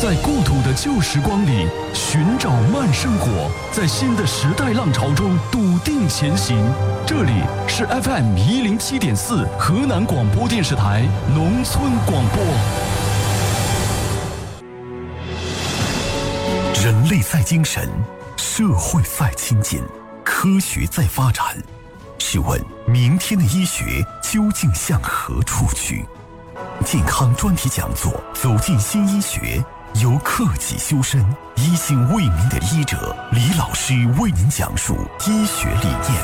在故土的旧时光里寻找慢生活，在新的时代浪潮中笃定前行。这里是 FM107.4 河南广播电视台农村广播。 人类在精神，社会在亲近，科学在发展。试问明天的医学究竟向何处去？健康专题讲座走进新医学，由克己修身、一心为民的医者李老师为您讲述医学理念。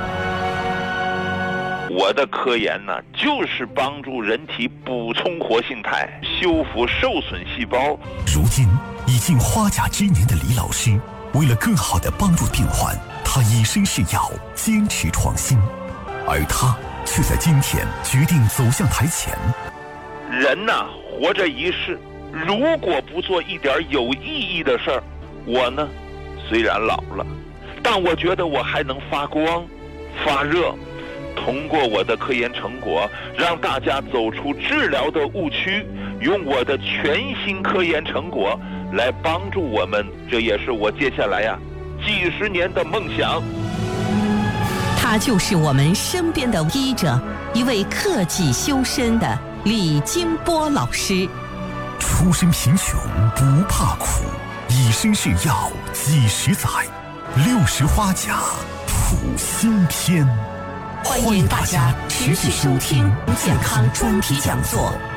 我的科研呢，就是帮助人体补充活性肽，修复受损细胞。 如今已近花甲之年的李老师，为了更好地帮助病患，他以身试药，坚持创新，而他却在今天决定走向台前。 人呐，活着一世，如果不做一点有意义的事儿，我呢，虽然老了，但我觉得我还能发光、发热。通过我的科研成果，让大家走出治疗的误区，用我的全新科研成果来帮助我们，这也是我接下来几十年的梦想。 他就是我们身边的医者，一位克己修身的李金波老师。 出身贫穷不怕苦，以身试药几十载，60花甲谱新篇。 欢迎大家持续收听健康专题讲座。